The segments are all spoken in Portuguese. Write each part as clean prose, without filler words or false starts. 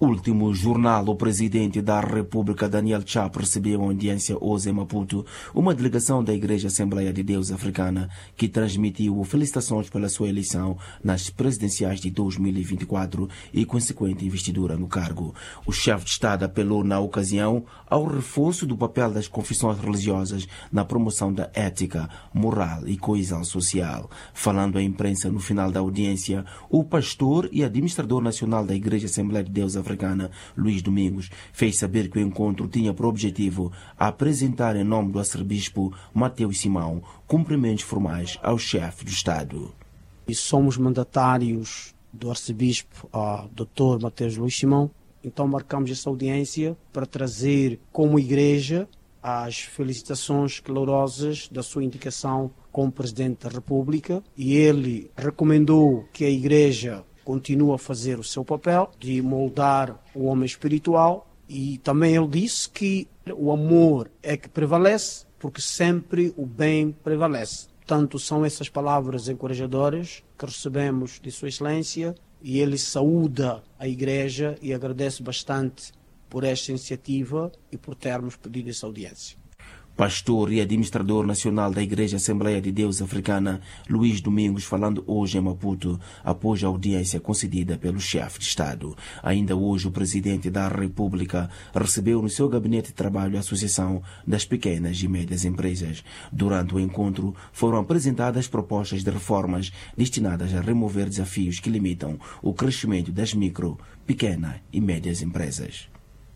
Último jornal, o presidente da República, Daniel Chapo, recebeu uma audiência hoje em Maputo, uma delegação da Igreja Assembleia de Deus Africana, que transmitiu felicitações pela sua eleição nas presidenciais de 2024 e consequente investidura no cargo. O chefe de Estado apelou na ocasião ao reforço do papel das confissões religiosas na promoção da ética, moral e coesão social. Falando à imprensa no final da audiência, o pastor e administrador nacional da Igreja Assembleia de Deus Africana, Luís Domingos, fez saber que o encontro tinha por objetivo apresentar em nome do arcebispo Mateus Simão cumprimentos formais ao chefe do Estado. E somos mandatários do arcebispo, Dr. Mateus Luís Simão, então marcamos essa audiência para trazer como igreja as felicitações calorosas da sua indicação como Presidente da República, e ele recomendou que a igreja continua a fazer o seu papel de moldar o homem espiritual, e também ele disse que o amor é que prevalece, porque sempre o bem prevalece. Portanto, são essas palavras encorajadoras que recebemos de Sua Excelência, e ele saúda a Igreja e agradece bastante por esta iniciativa e por termos pedido essa audiência. Pastor e administrador nacional da Igreja Assembleia de Deus Africana, Luís Domingos, falando hoje em Maputo, após a audiência concedida pelo chefe de Estado. Ainda hoje, o presidente da República recebeu no seu gabinete de trabalho a Associação das Pequenas e Médias Empresas. Durante o encontro, foram apresentadas propostas de reformas destinadas a remover desafios que limitam o crescimento das micro, pequenas e médias empresas.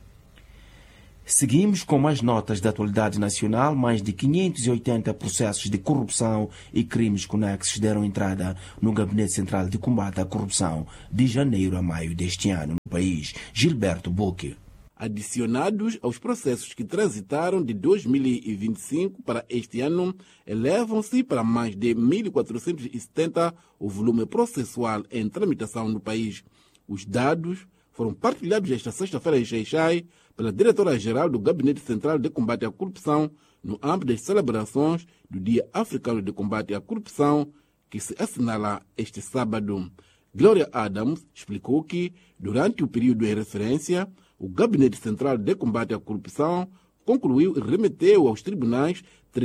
Seguimos com mais notas da atualidade nacional. Mais de 580 processos de corrupção e crimes conexos deram entrada no Gabinete Central de Combate à Corrupção de janeiro a maio deste ano no país. Gilberto Buque. Adicionados aos processos que transitaram de 2025 para este ano, elevam-se para mais de 1.470 o volume processual em tramitação no país. Os dados foram partilhados esta sexta-feira em Xai-Xai pela Diretora-Geral do Gabinete Central de Combate à Corrupção no âmbito das celebrações do Dia Africano de Combate à Corrupção, que se assinala este sábado. Glória Adams explicou que, durante o período em referência, o Gabinete Central de Combate à Corrupção concluiu e remeteu aos tribunais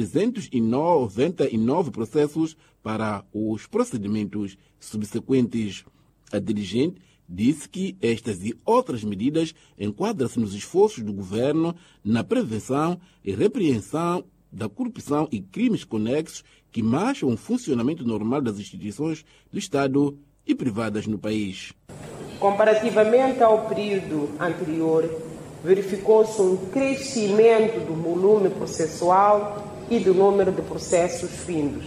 399 processos para os procedimentos subsequentes. A dirigente disse que estas e outras medidas enquadram-se nos esforços do governo na prevenção e repreensão da corrupção e crimes conexos que mancham o funcionamento normal das instituições do Estado e privadas no país. Comparativamente ao período anterior, verificou-se um crescimento do volume processual e do número de processos findos,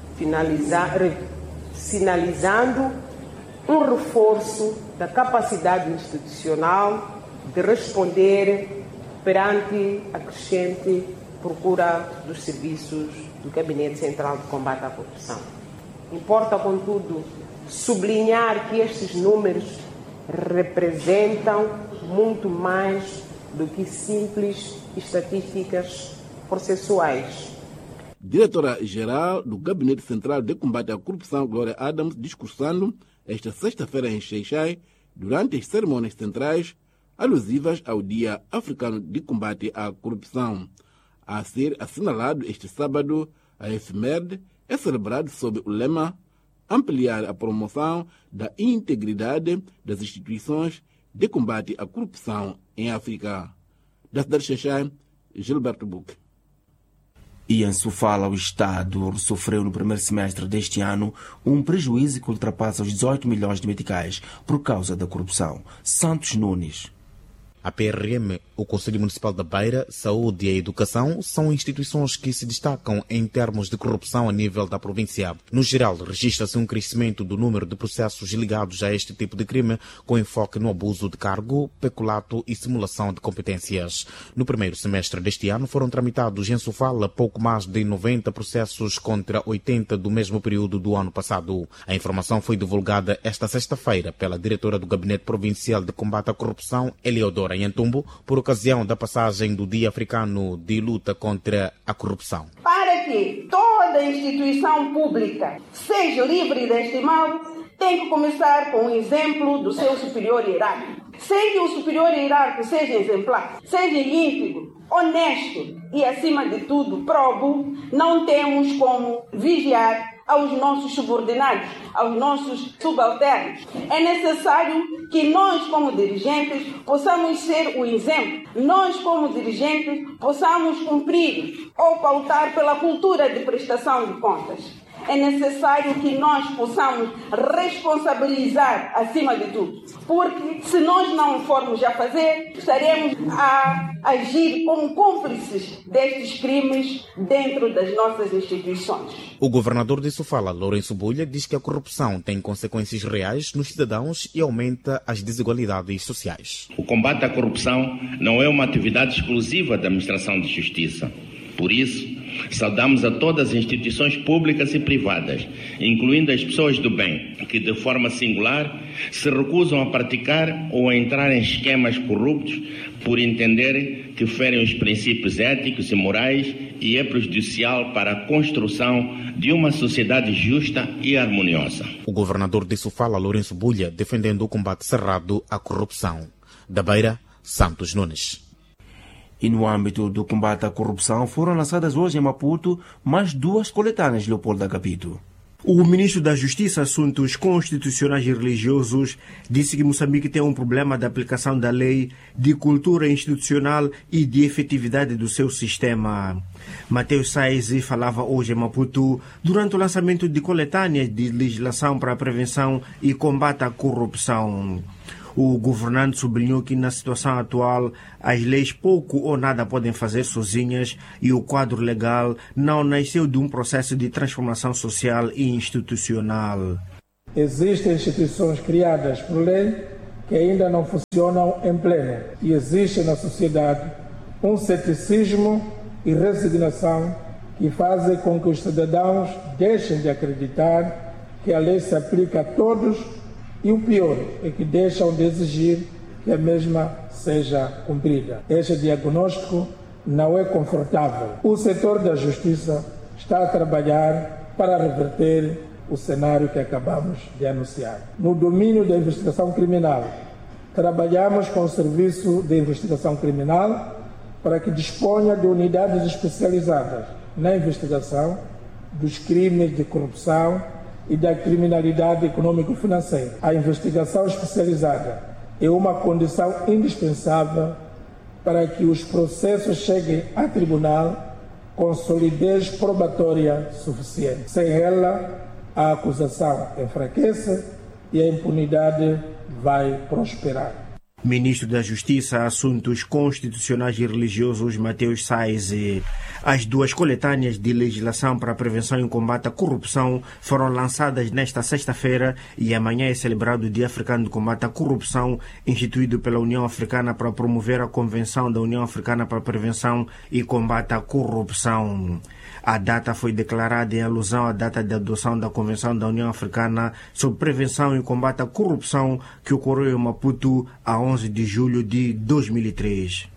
sinalizando um reforço da capacidade institucional de responder perante a crescente procura dos serviços do Gabinete Central de Combate à Corrupção. Importa, contudo, sublinhar que estes números representam muito mais do que simples estatísticas processuais. Diretora-Geral do Gabinete Central de Combate à Corrupção, Glória Adams, discursando esta sexta-feira em Xai-Xai, durante as cerimônias centrais alusivas ao Dia Africano de Combate à Corrupção. A ser assinalado este sábado, a efeméride é celebrado sob o lema ampliar a promoção da integridade das instituições de combate à corrupção em África. Da cidade de Xai-Xai, Gilberto Buque. E em Sofala, o Estado sofreu no primeiro semestre deste ano um prejuízo que ultrapassa os 18 milhões de meticais por causa da corrupção. Santos Nunes. A PRM, o Conselho Municipal da Beira, Saúde e a Educação são instituições que se destacam em termos de corrupção a nível da província. No geral, registra-se um crescimento do número de processos ligados a este tipo de crime, com enfoque no abuso de cargo, peculato e simulação de competências. No primeiro semestre deste ano foram tramitados em Sofala pouco mais de 90 processos contra 80 do mesmo período do ano passado. A informação foi divulgada esta sexta-feira pela diretora do Gabinete Provincial de Combate à Corrupção, Eliodora Nhantumbo, por ocasião da passagem do Dia Africano de Luta contra a Corrupção. Para que toda instituição pública seja livre deste mal, tem que começar com o exemplo do seu superior hierárquico. sem que o superior hierárquico seja exemplar, seja íntegro, honesto e, acima de tudo, probo, não temos como vigiar aos nossos subordinados, aos nossos subalternos. É necessário que nós, como dirigentes, possamos ser o exemplo. Nós, como dirigentes, possamos cumprir ou pautar pela cultura de prestação de contas. É necessário que nós possamos responsabilizar acima de tudo. Porque se nós não formos a fazer, estaremos a agir como cúmplices destes crimes dentro das nossas instituições. O governador de Sofala, Lourenço Bulha, diz que a corrupção tem consequências reais nos cidadãos e aumenta as desigualdades sociais. O combate à corrupção não é uma atividade exclusiva da administração de justiça. Por isso, saudamos a todas as instituições públicas e privadas, incluindo as pessoas do bem, que de forma singular se recusam a praticar ou a entrar em esquemas corruptos por entenderem que ferem os princípios éticos e morais e é prejudicial para a construção de uma sociedade justa e harmoniosa. O governador de Sofala, Lourenço Bulha, defendendo o combate cerrado à corrupção. Da Beira, Santos Nunes. E no âmbito do combate à corrupção foram lançadas hoje em Maputo mais 2 coletâneas Leopoldo Agapito. O ministro da Justiça, Assuntos Constitucionais e Religiosos, disse que Moçambique tem um problema da aplicação da lei, de cultura institucional e de efetividade do seu sistema. Mateus Saez falava hoje em Maputo durante o lançamento de coletâneas de legislação para a prevenção e combate à corrupção. O governante sublinhou que na situação atual as leis pouco ou nada podem fazer sozinhas e o quadro legal não nasceu de um processo de transformação social e institucional. Existem instituições criadas por lei que ainda não funcionam em pleno e existe na sociedade um ceticismo e resignação que fazem com que os cidadãos deixem de acreditar que a lei se aplica a todos. E o pior é que deixam de exigir que a mesma seja cumprida. Este diagnóstico não é confortável. O setor da justiça está a trabalhar para reverter o cenário que acabamos de anunciar. No domínio da investigação criminal, trabalhamos com o Serviço de Investigação Criminal para que disponha de unidades especializadas na investigação dos crimes de corrupção e da criminalidade econômico-financeira. A investigação especializada é uma condição indispensável para que os processos cheguem a tribunal com solidez probatória suficiente. Sem ela, a acusação enfraquece e a impunidade vai prosperar. Ministro da Justiça, Assuntos Constitucionais e Religiosos, Mateus Saez. As 2 coletâneas de legislação para a prevenção e combate à corrupção foram lançadas nesta sexta-feira e amanhã é celebrado o Dia Africano de Combate à Corrupção, instituído pela União Africana para promover a Convenção da União Africana para a Prevenção e Combate à Corrupção. A data foi declarada em alusão à data de adoção da Convenção da União Africana sobre Prevenção e Combate à Corrupção, que ocorreu em Maputo a 11 de julho de 2003.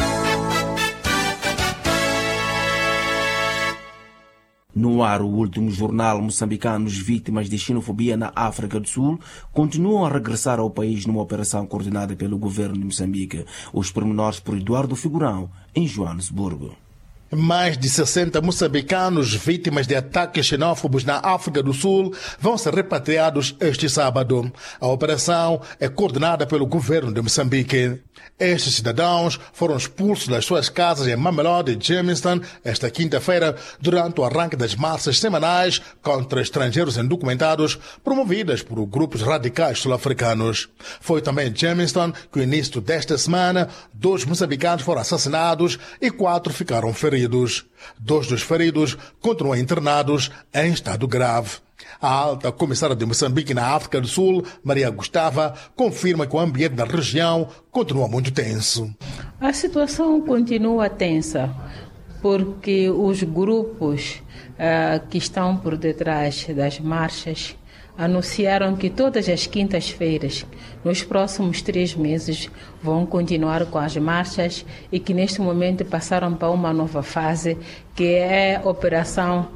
No ar, o último jornal moçambicano, vítimas de xenofobia na África do Sul continuam a regressar ao país numa operação coordenada pelo governo de Moçambique. Os pormenores por Eduardo Figurão, em Joanesburgo. Mais de 60 moçambicanos vítimas de ataques xenófobos na África do Sul vão ser repatriados este sábado. A operação é coordenada pelo governo de Moçambique. Estes cidadãos foram expulsos das suas casas em Mamelodi e Jamestown esta quinta-feira durante o arranque das marchas semanais contra estrangeiros indocumentados promovidas por grupos radicais sul-africanos. Foi também em Jamestown que, no início desta semana, 2 moçambicanos foram assassinados e 4 ficaram feridos. 2 dos feridos continuam internados em estado grave. A alta comissária de Moçambique na África do Sul, Maria Gustava, confirma que o ambiente na região continua muito tenso. A situação continua tensa, porque os grupos que estão por detrás das marchas anunciaram que todas as quintas-feiras, nos próximos 3 meses, vão continuar com as marchas e que neste momento passaram para uma nova fase, que é a Operação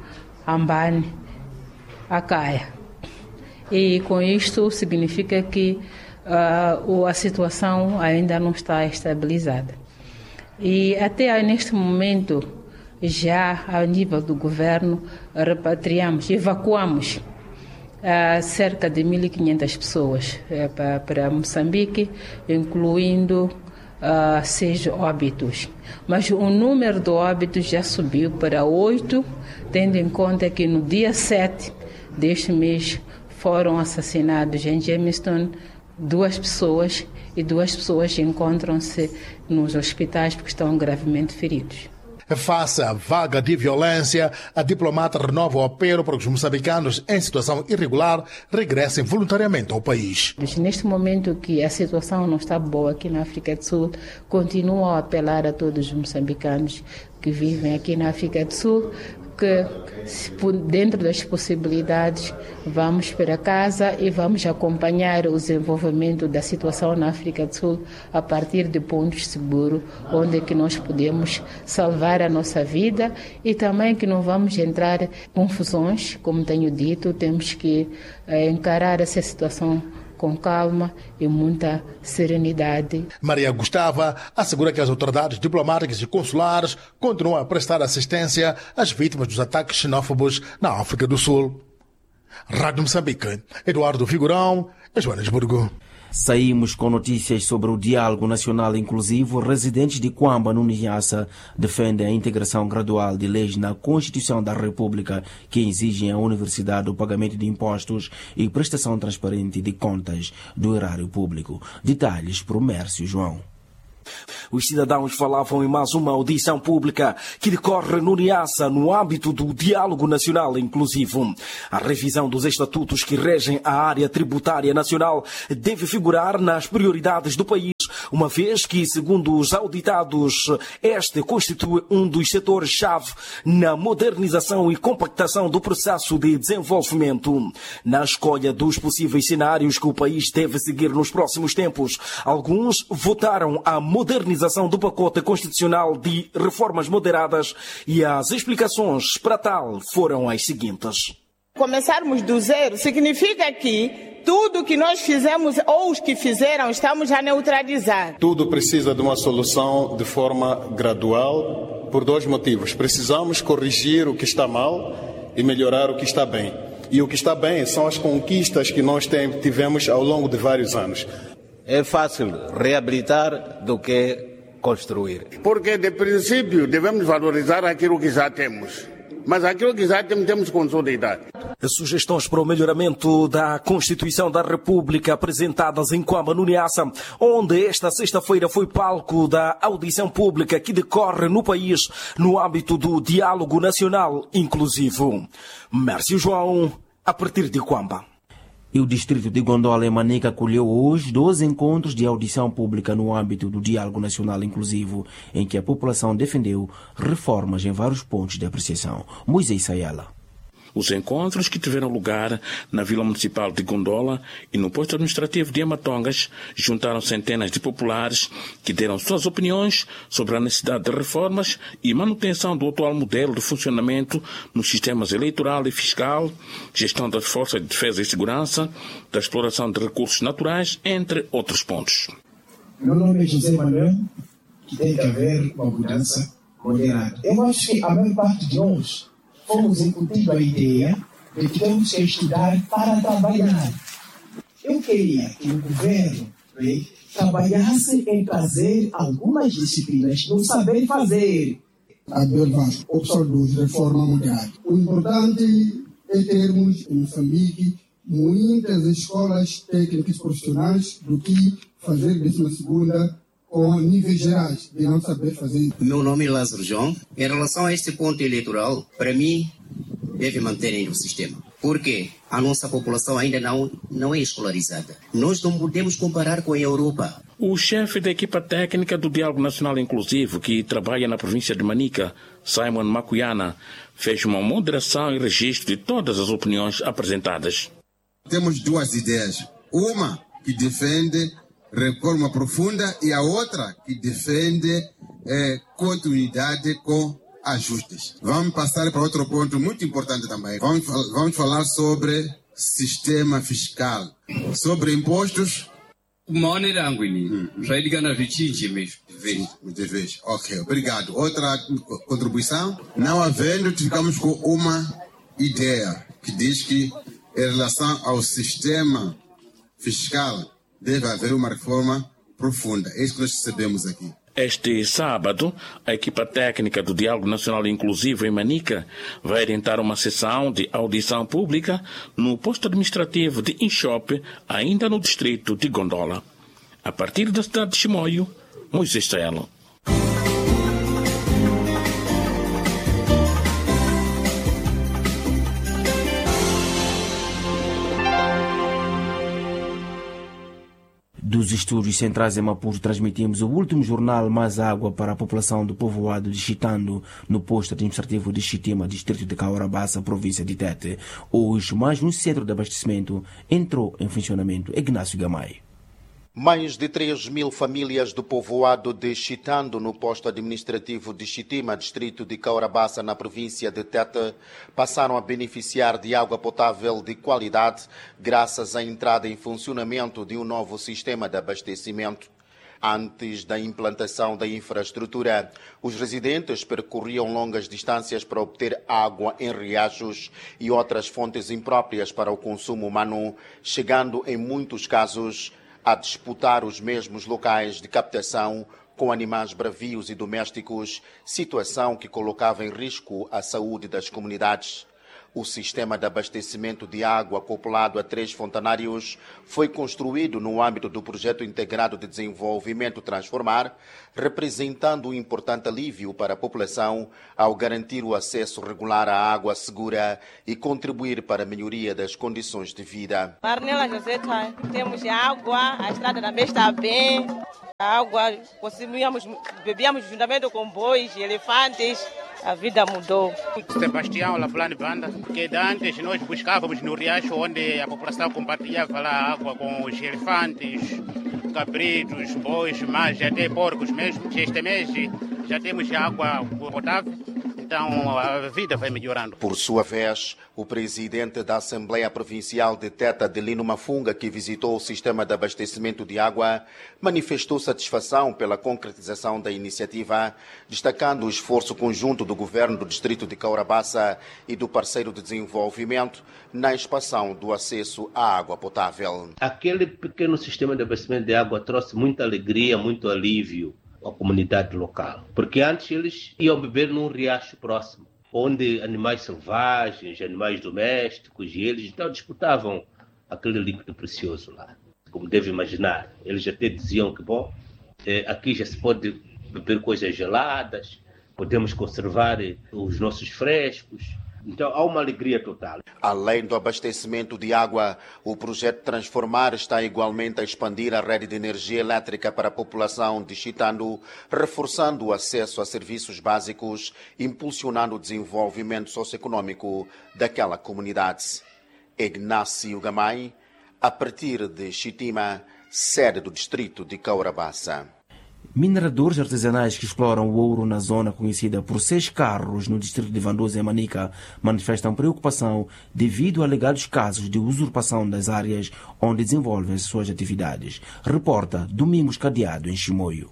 Ambane Akaya. E com isto significa que a situação ainda não está estabilizada. E até neste momento, já a nível do governo, evacuamos cerca de 1.500 pessoas para Moçambique, incluindo 6 óbitos. Mas o número de óbitos já subiu para 8, tendo em conta que no dia 7 deste mês foram assassinados em Jamestown 2 pessoas e 2 pessoas encontram-se nos hospitais porque estão gravemente feridos. Face à vaga de violência, a diplomata renova o apelo para que os moçambicanos em situação irregular regressem voluntariamente ao país. Neste momento que a situação não está boa aqui na África do Sul, continuo a apelar a todos os moçambicanos que vivem aqui na África do Sul que, dentro das possibilidades, vamos para casa e vamos acompanhar o desenvolvimento da situação na África do Sul a partir de pontos seguros, onde é que nós podemos salvar a nossa vida e também que não vamos entrar em confusões, como tenho dito, temos que encarar essa situação com calma e muita serenidade. Maria Gustava assegura que as autoridades diplomáticas e consulares continuam a prestar assistência às vítimas dos ataques xenófobos na África do Sul. Rádio Moçambique, Eduardo Figurão, Joanesburgo. Saímos com notícias sobre o diálogo nacional inclusivo. Residentes de Quamba, no Niassa, defendem a integração gradual de leis na Constituição da República que exigem à universidade o pagamento de impostos e prestação transparente de contas do erário público. Detalhes por Mércio João. Os cidadãos falavam em mais uma audição pública que decorre no Niassa no âmbito do Diálogo Nacional Inclusivo. A revisão dos estatutos que regem a área tributária nacional deve figurar nas prioridades do país, uma vez que, segundo os auditados, este constitui um dos setores-chave na modernização e compactação do processo de desenvolvimento. Na escolha dos possíveis cenários que o país deve seguir nos próximos tempos, alguns votaram a modernização do pacote constitucional de reformas moderadas e as explicações para tal foram as seguintes. Começarmos do zero significa que tudo que nós fizemos ou os que fizeram estamos a neutralizar. Tudo precisa de uma solução de forma gradual por 2 motivos. Precisamos corrigir o que está mal e melhorar o que está bem. E o que está bem são as conquistas que nós tivemos ao longo de vários anos. É fácil reabilitar do que construir. Porque, de princípio, devemos valorizar aquilo que já temos. Mas aquilo que já temos que consolidar. Sugestões para o melhoramento da Constituição da República apresentadas em Quamba, no Niassa, onde esta sexta-feira foi palco da audição pública que decorre no país no âmbito do Diálogo Nacional Inclusivo. Mércio João, a partir de Quamba. E o distrito de Gondola, em Manica, acolheu hoje 12 encontros de audição pública no âmbito do Diálogo Nacional Inclusivo, em que a população defendeu reformas em vários pontos de apreciação. Moisés Sayala. Os encontros que tiveram lugar na Vila Municipal de Gondola e no posto administrativo de Amatongas juntaram centenas de populares que deram suas opiniões sobre a necessidade de reformas e manutenção do atual modelo de funcionamento nos sistemas eleitoral e fiscal, gestão das forças de defesa e segurança, da exploração de recursos naturais, entre outros pontos. Meu nome é José Manuel, que tem que haver uma mudança moderada. Eu acho que a maior parte de nós fomos incutindo a ideia de que temos que estudar para trabalhar. Eu queria que o governo trabalhasse em trazer algumas disciplinas no saber fazer. Abel opção 2, reforma moderada. O importante é termos em Moçambique muitas escolas técnicas profissionais do que fazer 12ª com níveis gerais de não saber fazer. Meu nome é Lázaro João. Em relação a este ponto eleitoral, para mim, deve manter o sistema. Porque a nossa população ainda não é escolarizada. Nós não podemos comparar com a Europa. O chefe da equipa técnica do Diálogo Nacional Inclusivo, que trabalha na província de Manica, Simon Makuyana, fez uma moderação e registro de todas as opiniões apresentadas. Temos 2 ideias. Uma que defende reforma profunda e a outra que defende continuidade com ajustes. Vamos passar para outro ponto muito importante também. Vamos falar sobre sistema fiscal, sobre impostos Maneira anguini, já liga na vichinche mesmo. Muitas vezes. Ok, obrigado. Outra contribuição? Não havendo, ficamos com uma ideia que diz que em relação ao sistema fiscal deve haver uma reforma profunda. É isso que nós recebemos aqui. Este sábado, a equipa técnica do Diálogo Nacional Inclusivo em Manica vai orientar uma sessão de audição pública no posto administrativo de Inchope, ainda no distrito de Gondola. A partir da cidade de Chimoio, Moisés Telo. Dos estúdios centrais em Maputo, transmitimos o último jornal Mais Água para a população do povoado de Chitando, no posto administrativo de Chitima, distrito de Caorabassa, província de Tete. Hoje, mais um centro de abastecimento entrou em funcionamento. Ignácio Gamay. Mais de 3.000 famílias do povoado de Chitando, no posto administrativo de Chitima, distrito de Caorabassa, na província de Tete, passaram a beneficiar de água potável de qualidade graças à entrada em funcionamento de um novo sistema de abastecimento. Antes da implantação da infraestrutura, os residentes percorriam longas distâncias para obter água em riachos e outras fontes impróprias para o consumo humano, chegando, em muitos casos, a disputar os mesmos locais de captação com animais bravios e domésticos, situação que colocava em risco a saúde das comunidades. O sistema de abastecimento de água acoplado a 3 fontanários foi construído no âmbito do Projeto Integrado de Desenvolvimento Transformar, representando um importante alívio para a população ao garantir o acesso regular à água segura e contribuir para a melhoria das condições de vida. Marnela José, temos água, a estrada também está bem, a água bebíamos juntamente com bois e elefantes. A vida mudou. Sebastião Laplane Banda, que antes nós buscávamos no riacho onde a população compartilhava a água com os elefantes, cabritos, bois, mas até porcos mesmo. Este mês já temos água potável, então a vida vai melhorando. Por sua vez, o presidente da Assembleia Provincial de Tete, Adelino Mafunga, que visitou o sistema de abastecimento de água, manifestou satisfação pela concretização da iniciativa, destacando o esforço conjunto do governo do distrito de Caorabassa e do parceiro de desenvolvimento na expansão do acesso à água potável. Aquele pequeno sistema de abastecimento de água trouxe muita alegria, muito alívio à comunidade local, porque antes eles iam beber num riacho próximo, onde animais selvagens, animais domésticos, e eles então disputavam aquele líquido precioso lá. Como deve imaginar, eles até diziam que, aqui já se pode beber coisas geladas, podemos conservar os nossos frescos. Então há uma alegria total. Além do abastecimento de água, o projeto Transformar está igualmente a expandir a rede de energia elétrica para a população de Chitando, reforçando o acesso a serviços básicos, impulsionando o desenvolvimento socioeconômico daquela comunidade. Ignácio Gamay, a partir de Chitima, sede do distrito de Caorabassa. Mineradores artesanais que exploram o ouro na zona conhecida por 6 carros no distrito de Vandosa e Manica manifestam preocupação devido a alegados casos de usurpação das áreas onde desenvolvem suas atividades. Reporta Domingos Cadeado, em Chimoio.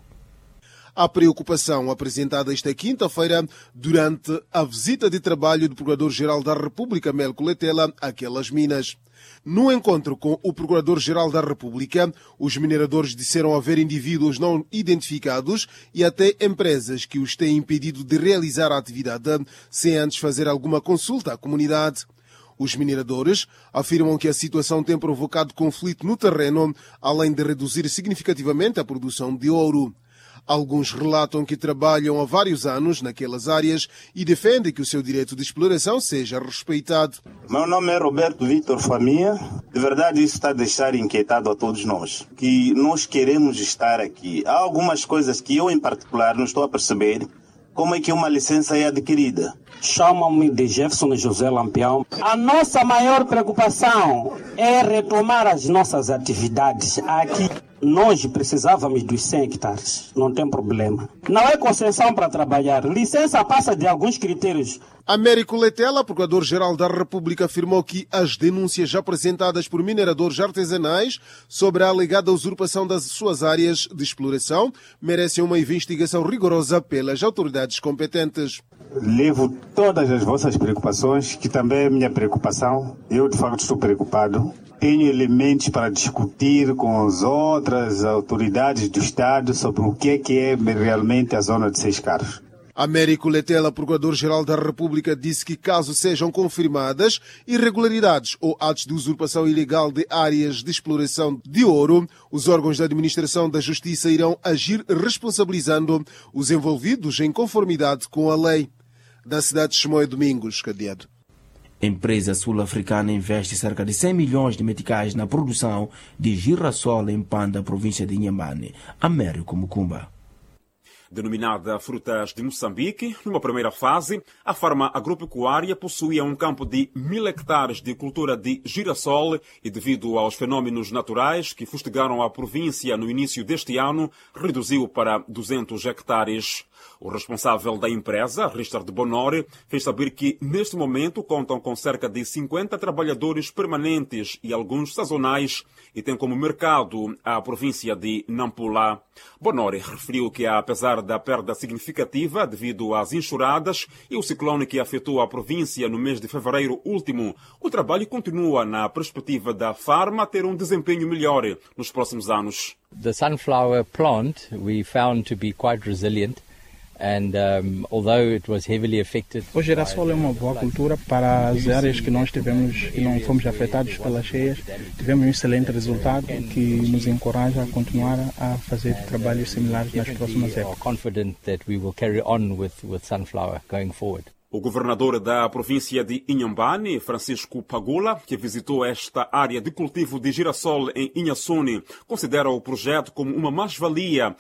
A preocupação apresentada esta quinta-feira durante a visita de trabalho do Procurador-Geral da República, Melco Letela, àquelas minas. No encontro com o Procurador-Geral da República, os mineradores disseram haver indivíduos não identificados e até empresas que os têm impedido de realizar a atividade sem antes fazer alguma consulta à comunidade. Os mineradores afirmam que a situação tem provocado conflito no terreno, além de reduzir significativamente a produção de ouro. Alguns relatam que trabalham há vários anos naquelas áreas e defendem que o seu direito de exploração seja respeitado. Meu nome é Roberto Vitor Faminha. De verdade, isso está a deixar inquietado a todos nós, que nós queremos estar aqui. Há algumas coisas que eu, em particular, não estou a perceber. Como é que uma licença é adquirida? Chamo-me de Jefferson José Lampião. A nossa maior preocupação é retomar as nossas atividades aqui. Nós precisávamos dos 100 hectares, não tem problema. Não é concessão para trabalhar, licença passa de alguns critérios. Américo Letela, Procurador-Geral da República, afirmou que as denúncias apresentadas por mineradores artesanais sobre a alegada usurpação das suas áreas de exploração merecem uma investigação rigorosa pelas autoridades competentes. Levo todas as vossas preocupações, que também é minha preocupação. Eu, de facto, estou preocupado. Tenho elementos para discutir com as outras autoridades do Estado sobre o que é realmente a zona de Sescaros. Américo Letela, Procurador-Geral da República, disse que caso sejam confirmadas irregularidades ou atos de usurpação ilegal de áreas de exploração de ouro, os órgãos da administração da Justiça irão agir responsabilizando os envolvidos em conformidade com a lei. Da cidade de Chimoio, Domingos Cadeado. A empresa sul-africana investe cerca de 100 milhões de meticais na produção de girassol em Panda, província de Inhambane. Américo Mucumba. Denominada Frutas de Moçambique, numa primeira fase, a farma agropecuária possuía um campo de 1000 hectares de cultura de girassol e, devido aos fenómenos naturais que fustigaram a província no início deste ano, reduziu para 200 hectares. O responsável da empresa, Richard Bonore, fez saber que, neste momento, contam com cerca de 50 trabalhadores permanentes e alguns sazonais e tem como mercado a província de Nampula. Bonore referiu que, apesar da perda significativa devido às enxurradas e o ciclone que afetou a província no mês de fevereiro último, o trabalho continua na perspectiva da farma ter um desempenho melhor nos próximos anos. The sunflower plant we found to be quite resilient. And although it was heavily affected. O girassol é uma boa cultura para as áreas que nós tivemos, que não fomos afetados pelas cheias. Tivemos um excelente resultado que nos encoraja a continuar a fazer trabalhos similares nas próximas épocas. Confident that we will carry on with sunflower going forward. O governador da província de Inhambane, Francisco Pagula, que visitou esta área de cultivo de girassol em Inhassune, considera o projeto como uma mais-valia